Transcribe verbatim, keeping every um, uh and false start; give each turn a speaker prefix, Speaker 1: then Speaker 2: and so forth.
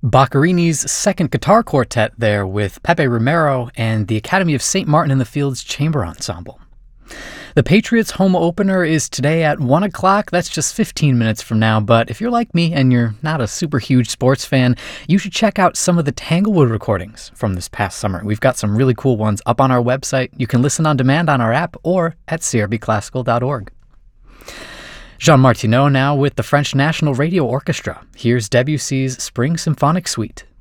Speaker 1: Boccherini's second guitar quartet there with Pepe Romero and the Academy of Saint Martin in the Fields Chamber Ensemble. The Patriots home opener is today at one o'clock. That's just fifteen minutes from now, but if you're like me and you're not a super huge sports fan, you should check out some of the Tanglewood recordings from this past summer. We've got some really cool ones up on our website. You can listen on demand on our app or at c r b classical dot org. Jean Martineau now with the French National Radio Orchestra. Here's Debussy's Spring Symphonic Suite.